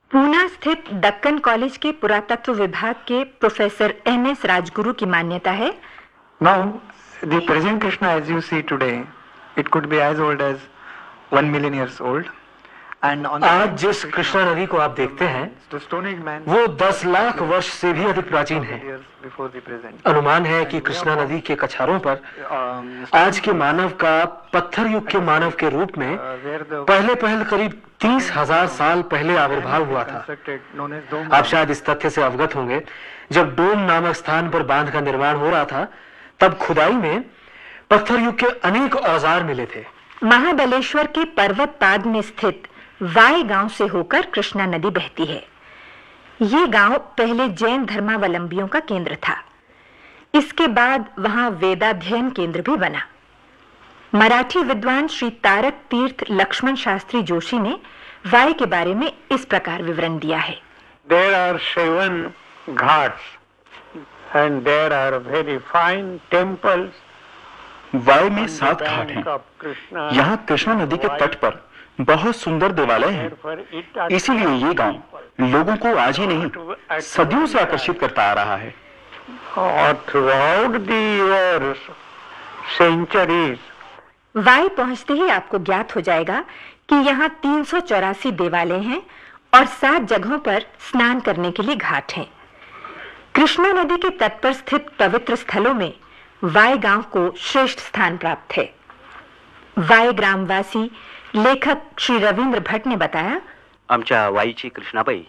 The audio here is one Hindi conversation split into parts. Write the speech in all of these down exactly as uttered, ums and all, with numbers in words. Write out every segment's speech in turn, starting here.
पूना स्थित दक्कन कॉलेज के पुरातत्व विभाग के प्रोफेसर एम एस राजगुरु की मान्यता है, Now, the present Krishna as you see today, it could be as old as one million years old. And on आज जिस कृष्णा नदी को आप देखते हैं the Stone Age man वो दस लाख वर्ष से भी अधिक प्राचीन है। years before the present. अनुमान है कि कृष्णा नदी के कछारों पर आज के मानव का पत्थर युग के मानव के रूप में पहले पहल करीब तीस हजार साल पहले आविर्भाव हुआ था। आप शायद इस तथ्य से अवगत होंगे, जब डोम नामक स्थान पर बांध का निर्माण हो रहा था तब खुदाई में पत्थर युग के अनेक औजार मिले थे। महाबलेश्वर के पर्वत पाद में स्थित वाई गांव से होकर कृष्णा नदी बहती है। ये गांव पहले जैन धर्मावलंबियों का केंद्र था। इसके बाद वहां वेदाध्ययन केंद्र भी बना। मराठी विद्वान श्री तारक तीर्थ लक्ष्मण शास्त्री जोशी ने वाई के बारे में इस प्रकार विवरण दिया है। There are seven ghats and there are very fine temples. Y में सात घाट हैं। यहाँ कृष्णा नदी के तट पर बहुत सुंदर देवालय हैं। इसीलिए ये गांव लोगों को आज ही नहीं सदियों से आकर्षित करता आ रहा है। Throughout the years, centuries, Y पहुंचते ही आपको ज्ञात हो जाएगा कि यहाँ तीन सौ चौरासी देवालय हैं और सात जगहों पर स्नान करने के लिए घाट हैं। कृष्णा नदी के तट पर स्थित पवित्र स्थलों में वाई गांव को श्रेष्ठ स्थान प्राप्त है। वाई ग्रामवासी लेखक श्री रवींद्र भट्ट ने बताया, आमच्या वाईची कृष्णाबाई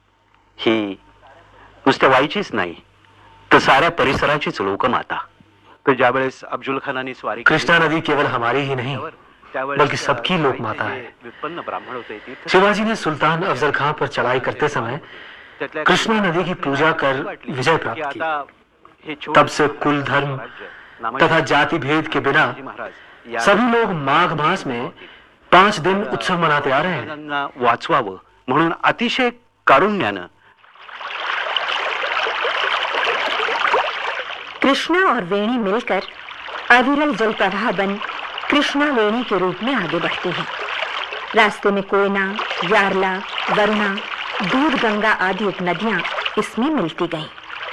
ही नुसत्या वाईचीच नाही तर साऱ्या परिसराचीच लोकमाता। तर ज्यावेळेस अफजल खानाने स्वारी कृष्णा नदी केवल हमारी ही नहीं बल्कि सबकी लोक माता है। विपन्न ब्राह्मण होते थे। शिवाजी ने सुल्तान अफजल खां पर चढ़ाई करते समय कृष्णा नदी की पूजा कर विजय प्राप्त की। तब से कुल धर्म तथा जाति भेद के बिना सभी लोग माघ मास में पांच दिन उत्सव मनाते आ रहे हैं। वाचवावं म्हणून अतिशय कारुण्यानं कृष्णा और वेणी मिलकर अविरल जल प्रवाह बन कृष्णा वेणी के रूप में आगे बढ़ते हैं। रास्ते में कोयना, यारला, वरुणा, दूध गंगा आदि उपनदियां इसमें मिलती गईं।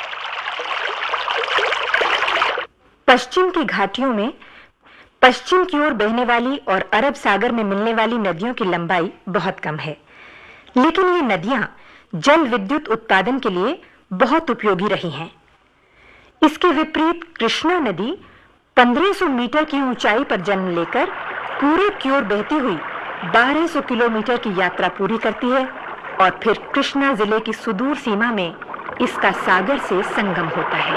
पश्चिम की घाटियों में पश्चिम की ओर बहने वाली और अरब सागर में मिलने वाली नदियों की लंबाई बहुत कम है, लेकिन ये नदियां जल विद्युत उत्पादन के लिए बहुत उपयोगी रही हैं। इसके विपरीत कृष्णा नदी पंद्रह सौ मीटर की ऊंचाई पर जन्म लेकर पूरब की ओर बहती हुई बारह सौ किलोमीटर की यात्रा पूरी करती है और फिर कृष्णा जिले की सुदूर सीमा में इसका सागर से संगम होता है।